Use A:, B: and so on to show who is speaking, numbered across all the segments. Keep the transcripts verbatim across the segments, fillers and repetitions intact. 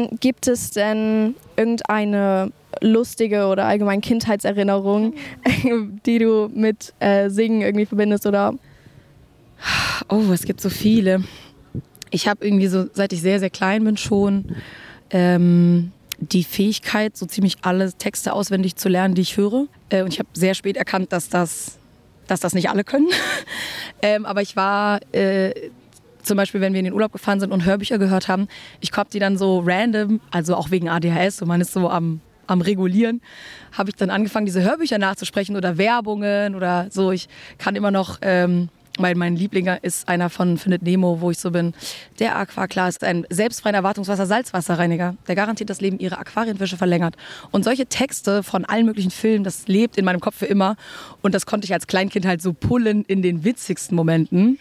A: Ähm, gibt es denn irgendeine lustige oder allgemein Kindheitserinnerung, die du mit äh, Singen irgendwie verbindest? Oder?
B: Oh, es gibt so viele. Ich habe irgendwie so, seit ich sehr, sehr klein bin schon, ähm, die Fähigkeit, so ziemlich alle Texte auswendig zu lernen, die ich höre. Äh, und ich habe sehr spät erkannt, dass das, dass das nicht alle können. ähm, aber ich war äh, zum Beispiel, wenn wir in den Urlaub gefahren sind und Hörbücher gehört haben, ich habe die dann so random, also auch wegen A D H S, so man ist so am, am Regulieren, habe ich dann angefangen, diese Hörbücher nachzusprechen oder Werbungen oder so. Ich kann immer noch... Ähm, Mein, mein Liebling ist einer von Findet Nemo, wo ich so bin. Der Aquaklar ist ein selbstfreier Erwartungswasser-Salzwasserreiniger, der garantiert das Leben ihrer Aquarienfische verlängert. Und solche Texte von allen möglichen Filmen, das lebt in meinem Kopf für immer. Und das konnte ich als Kleinkind halt so pullen in den witzigsten Momenten.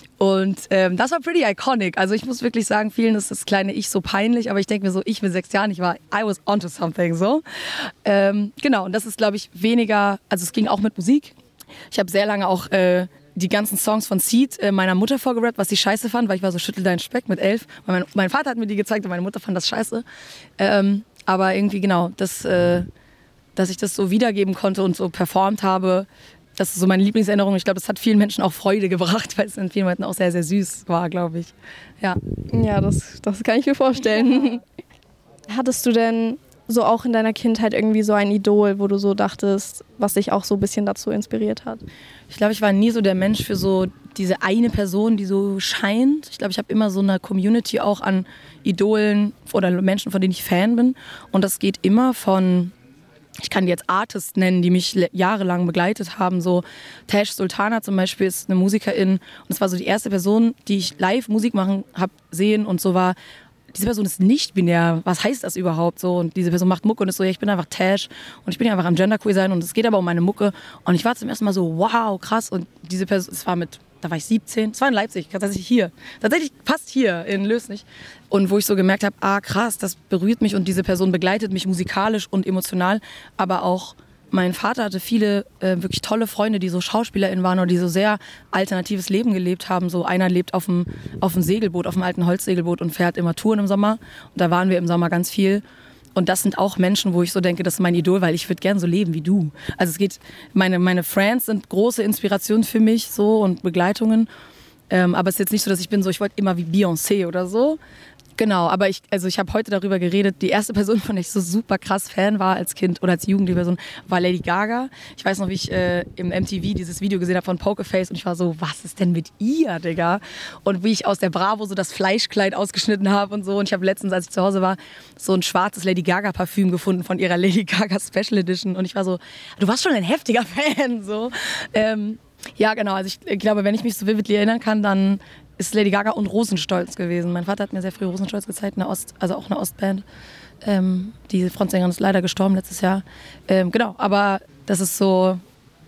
B: Und ähm, das war pretty iconic. Also ich muss wirklich sagen, vielen ist das kleine Ich so peinlich, aber ich denke mir so, ich mit sechs Jahren, ich war, I was onto something, so. Ähm, genau, und das ist, glaube ich, weniger, also es ging auch mit Musik. Ich habe sehr lange auch... Äh, die ganzen Songs von Seed äh, meiner Mutter vorgerappt, was sie scheiße fand, weil ich war so schüttel deinen Speck mit elf. Mein, mein Vater hat mir die gezeigt und meine Mutter fand das scheiße. Ähm, aber irgendwie genau, das, äh, dass ich das so wiedergeben konnte und so performt habe, das ist so meine Lieblingserinnerung. Ich glaube, das hat vielen Menschen auch Freude gebracht, weil es in vielen Momenten auch sehr, sehr süß war, glaube ich. Ja,
A: ja das, das kann ich mir vorstellen. Hattest du denn so auch in deiner Kindheit irgendwie so ein Idol, wo du so dachtest, was dich auch so ein bisschen dazu inspiriert hat?
B: Ich glaube, ich war nie so der Mensch für so diese eine Person, die so scheint. Ich glaube, ich habe immer so eine Community auch an Idolen oder Menschen, von denen ich Fan bin. Und das geht immer von, ich kann die jetzt Artists nennen, die mich jahrelang begleitet haben. So Tash Sultana zum Beispiel ist eine Musikerin. Und das war so die erste Person, die ich live Musik machen habe sehen. Und so war, diese Person ist nicht binär. Was heißt das überhaupt so? Und diese Person macht Mucke und ist so, ja, ich bin einfach Tash und ich bin ja einfach am Genderqueer sein und es geht aber um meine Mucke. Und ich war zum ersten Mal so, wow, krass. Und diese Person, es war mit, da war ich siebzehn, es war in Leipzig, tatsächlich hier. Tatsächlich fast hier in Lösnich. Und wo ich so gemerkt habe, ah krass, das berührt mich und diese Person begleitet mich musikalisch und emotional, aber auch mein Vater hatte viele äh, wirklich tolle Freunde, die so SchauspielerInnen waren oder die so sehr alternatives Leben gelebt haben. So einer lebt auf dem, auf dem Segelboot, auf dem alten Holzsegelboot und fährt immer Touren im Sommer. Und da waren wir im Sommer ganz viel. Und das sind auch Menschen, wo ich so denke, das ist mein Idol, weil ich würde gern so leben wie du. Also es geht, meine, meine Friends sind große Inspiration für mich so und Begleitungen. Ähm, aber es ist jetzt nicht so, dass ich bin so, ich wollte immer wie Beyoncé oder so. Genau, aber ich, also ich habe heute darüber geredet, die erste Person, von der ich so super krass Fan war als Kind oder als jugendliche Person, war Lady Gaga. Ich weiß noch, wie ich äh, im M T V dieses Video gesehen habe von Pokerface und ich war so, was ist denn mit ihr, Digga? Und wie ich aus der Bravo so das Fleischkleid ausgeschnitten habe und so. Und ich habe letztens, als ich zu Hause war, so ein schwarzes Lady Gaga Parfüm gefunden von ihrer Lady Gaga Special Edition. Und ich war so, du warst schon ein heftiger Fan, so. Ähm, ja, genau, also ich glaube, wenn ich mich so vividly erinnern kann, dann ist Lady Gaga und Rosenstolz gewesen. Mein Vater hat mir sehr früh Rosenstolz gezeigt, eine Ost, also auch eine Ostband. Ähm, die Frontsängerin ist leider gestorben letztes Jahr. Ähm, genau, aber das ist so,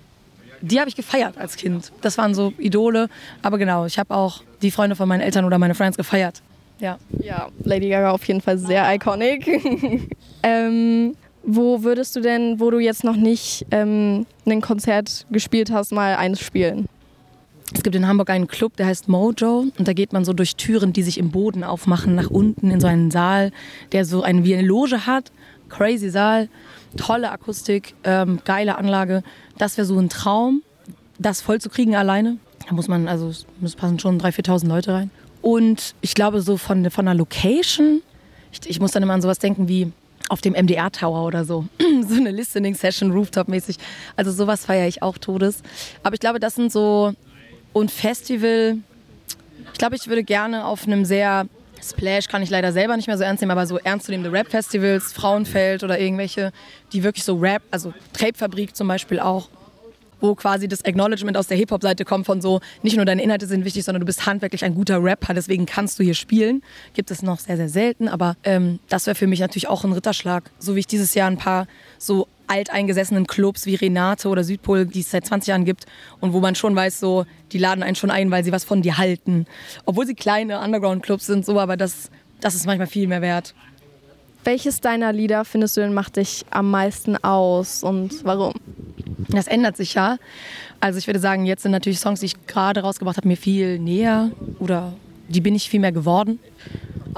B: die habe ich gefeiert als Kind. Das waren so Idole. Aber genau, ich habe auch die Freunde von meinen Eltern oder meine Friends gefeiert. Ja,
A: ja, Lady Gaga auf jeden Fall sehr iconic. ähm, wo würdest du denn, wo du jetzt noch nicht ähm, ein Konzert gespielt hast, mal eins spielen?
B: Es gibt in Hamburg einen Club, der heißt Mojo und da geht man so durch Türen, die sich im Boden aufmachen, nach unten in so einen Saal, der so eine, wie eine Loge hat. Crazy Saal, tolle Akustik, ähm, geile Anlage. Das wäre so ein Traum, das voll zu kriegen alleine. Da muss man, also es passen schon dreitausend, viertausend Leute rein. Und ich glaube so von, von der Location, ich, ich muss dann immer an sowas denken wie auf dem M D R Tower oder so. So eine Listening-Session, Rooftop-mäßig. Also sowas feiere ich auch todes. Aber ich glaube, das sind so... Und Festival, ich glaube, ich würde gerne auf einem sehr, Splash kann ich leider selber nicht mehr so ernst nehmen, aber so ernstzunehmende Rap-Festivals, Frauenfeld oder irgendwelche, die wirklich so Rap, also Trapefabrik zum Beispiel auch, wo quasi das Acknowledgement aus der Hip-Hop-Seite kommt von so, nicht nur deine Inhalte sind wichtig, sondern du bist handwerklich ein guter Rapper, deswegen kannst du hier spielen. Gibt es noch sehr, sehr selten, aber ähm, das wäre für mich natürlich auch ein Ritterschlag. So wie ich dieses Jahr ein paar so alteingesessenen Clubs wie Renate oder Südpol, die es seit zwanzig Jahren gibt und wo man schon weiß, so, die laden einen schon ein, weil sie was von dir halten. Obwohl sie kleine Underground-Clubs sind, so, aber das, das ist manchmal viel mehr wert.
A: Welches deiner Lieder findest du denn macht dich am meisten aus und warum?
B: Das ändert sich ja. Also ich würde sagen, jetzt sind natürlich Songs, die ich gerade rausgebracht habe, mir viel näher oder die bin ich viel mehr geworden.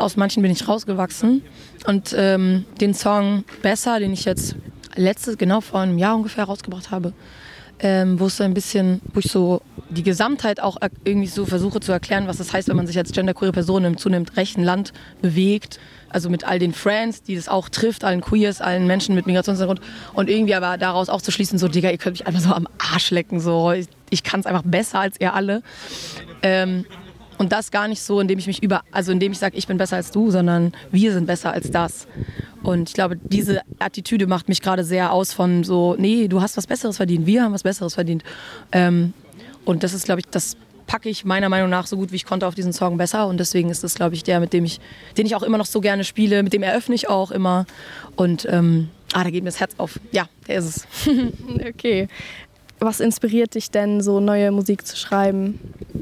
B: aus manchen bin ich rausgewachsen. Und ähm, den Song Besser, den ich jetzt letztes, genau vor einem Jahr ungefähr rausgebracht habe, ähm, wo es so ein bisschen, wo ich so die Gesamtheit auch irgendwie so versuche zu erklären, was das heißt, wenn man sich als genderqueere Person im zunehmend rechten Land bewegt. Also mit all den Friends, die das auch trifft, allen Queers, allen Menschen mit Migrationshintergrund. Und irgendwie aber daraus auch zu schließen, so, Digga, ihr könnt mich einfach so am Arsch lecken. So. Ich, ich kann es einfach besser als ihr alle. Ähm, und das gar nicht so, indem ich mich über, also indem ich sage, ich bin besser als du, sondern wir sind besser als das. Und ich glaube, diese Attitüde macht mich gerade sehr aus von so, nee, du hast was Besseres verdient, wir haben was Besseres verdient. Ähm, und das ist, glaube ich, das packe ich meiner Meinung nach so gut wie ich konnte auf diesen Song besser. Und deswegen ist das, glaube ich, der, mit dem ich, den ich auch immer noch so gerne spiele, mit dem eröffne ich auch immer. Und ähm, ah, da geht mir das Herz auf. Ja, der ist es.
A: Okay. Was inspiriert dich denn, so neue Musik zu schreiben?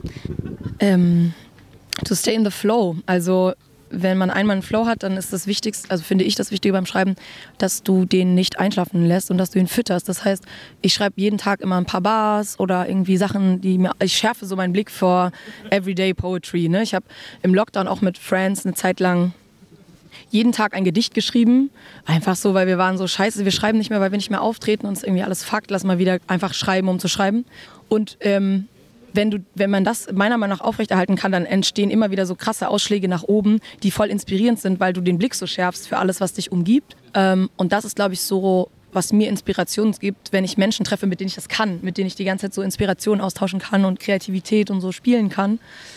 B: Ähm, to stay in the flow. Also wenn man einmal einen Flow hat, dann ist das Wichtigste, also finde ich das Wichtige beim Schreiben, dass du den nicht einschlafen lässt und dass du ihn fütterst. Das heißt, ich schreibe jeden Tag immer ein paar Bars oder irgendwie Sachen, die mir, ich schärfe so meinen Blick vor Everyday Poetry. Ne? Ich habe im Lockdown auch mit Friends eine Zeit lang jeden Tag ein Gedicht geschrieben. Einfach so, weil wir waren so, scheiße, wir schreiben nicht mehr, weil wir nicht mehr auftreten, uns irgendwie alles fuckt, lass mal wieder einfach schreiben, um zu schreiben. Und ähm, Wenn, du, wenn man das meiner Meinung nach aufrechterhalten kann, dann entstehen immer wieder so krasse Ausschläge nach oben, die voll inspirierend sind, weil du den Blick so schärfst für alles, was dich umgibt. Ähm, und das ist, glaube ich, so, was mir Inspiration gibt, wenn ich Menschen treffe, mit denen ich das kann, mit denen ich die ganze Zeit so Inspiration austauschen kann und Kreativität und so spielen kann.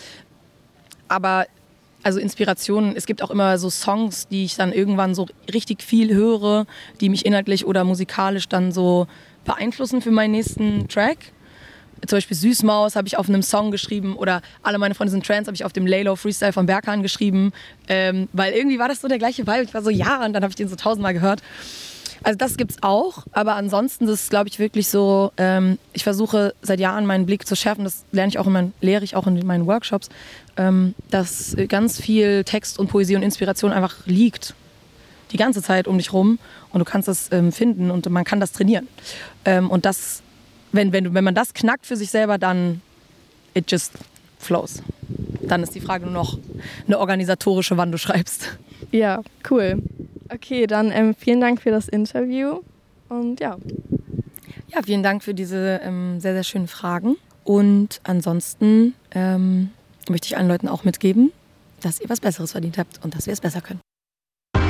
B: Aber also Inspiration, es gibt auch immer so Songs, die ich dann irgendwann so richtig viel höre, die mich inhaltlich oder musikalisch dann so beeinflussen für meinen nächsten Track. Zum Beispiel Süßmaus habe ich auf einem Song geschrieben oder Alle meine Freunde sind trans habe ich auf dem Laylo Freestyle von Berkan geschrieben, ähm, weil irgendwie war das so der gleiche Vibe. Ich war so, ja, und dann habe ich den so tausendmal gehört. Also das gibt's auch, aber ansonsten ist es, glaube ich, wirklich so, ähm, ich versuche seit Jahren meinen Blick zu schärfen, das lerne ich auch in meinen, lehre ich auch in meinen Workshops, ähm, dass ganz viel Text und Poesie und Inspiration einfach liegt, die ganze Zeit um dich rum und du kannst das ähm, finden und man kann das trainieren. Ähm, und das Wenn, wenn, wenn man das knackt für sich selber, dann it just flows. Dann ist die Frage nur noch eine organisatorische, wann du schreibst.
A: Ja, cool. Okay, dann ähm, vielen Dank für das Interview und ja.
B: Ja, vielen Dank für diese ähm, sehr, sehr schönen Fragen. Und ansonsten ähm, möchte ich allen Leuten auch mitgeben, dass ihr was Besseres verdient habt und dass wir es besser können.